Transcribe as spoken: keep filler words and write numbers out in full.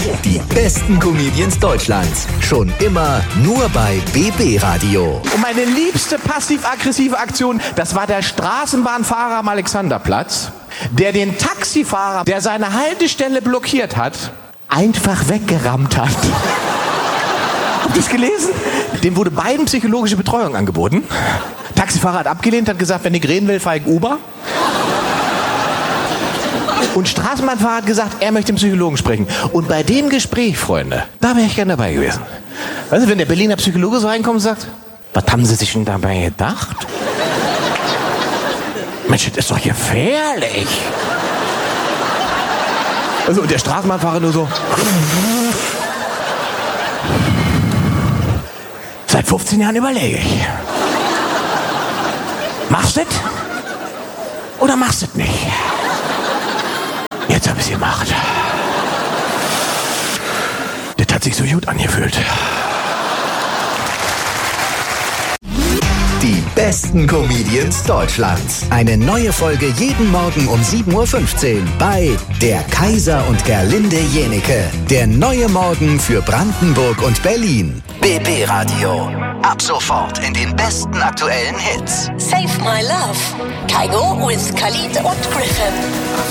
Die besten Comedians Deutschlands. Schon immer nur bei B B Radio. Und meine liebste passiv-aggressive Aktion, das war der Straßenbahnfahrer am Alexanderplatz, der den Taxifahrer, der seine Haltestelle blockiert hat, einfach weggerammt hat. Habt ihr das gelesen? Dem wurde beiden psychologische Betreuung angeboten. Taxifahrer hat abgelehnt, hat gesagt, wenn ich reden will, fahre ich Uber. Und Straßenbahnfahrer hat gesagt, er möchte den Psychologen sprechen. Und bei dem Gespräch, Freunde, da wäre ich gerne dabei gewesen. Weißt du, wenn der Berliner Psychologe so reinkommt und sagt, was haben Sie sich denn dabei gedacht? Mensch, das ist doch gefährlich. Also, und der Straßenbahnfahrer nur so. Seit fünfzehn Jahren überlege ich. Machst du das? Oder machst du das nicht? Jetzt hab ich's gemacht. Das hat sich so gut angefühlt. Die besten Comedians Deutschlands. Eine neue Folge jeden Morgen um sieben Uhr fünfzehn bei Der Kaiser und Gerlinde Jenecke. Der neue Morgen für Brandenburg und Berlin. B B Radio. Ab sofort in den besten aktuellen Hits. Save My Love. Kygo with Khalid und Griffin.